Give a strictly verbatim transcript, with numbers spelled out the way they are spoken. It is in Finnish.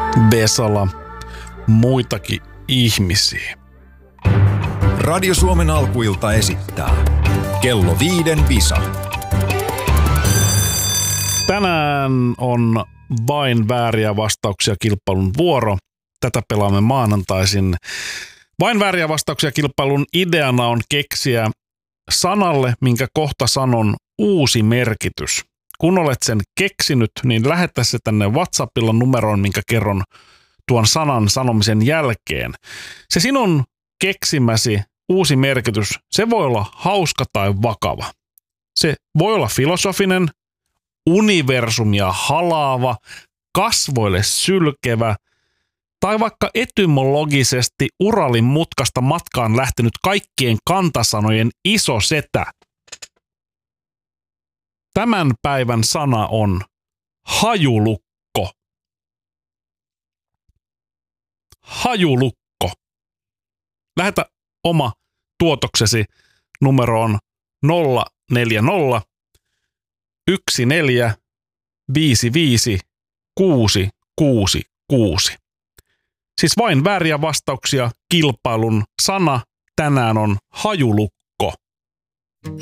Vesala, muitakin ihmisiä. Radio Suomen alkuilta esittää Kello viiden visa. Tänään on vain vääriä vastauksia kilpailun vuoro. Tätä pelaamme maanantaisin. Vain vääriä vastauksia kilpailun ideana on keksiä sanalle, minkä kohta sanon, uusi merkitys. Kun olet sen keksinyt, niin lähetä se tänne WhatsAppilla numeroon, minkä kerron tuon sanan sanomisen jälkeen. Se sinun keksimäsi uusi merkitys, se voi olla hauska tai vakava. Se voi olla filosofinen, universumia halaava, kasvoille sylkevä tai vaikka etymologisesti Uralin mutkasta matkaan lähtenyt kaikkien kantasanojen iso setä. Tämän päivän sana on hajulukko. Hajulukko. Lähetä oma tuotoksesi numeroon nolla neljä nolla yksi neljä viisi viisi kuusi kuusi kuusi. Siis vain vääriä vastauksia kilpailun sana tänään on hajulukko.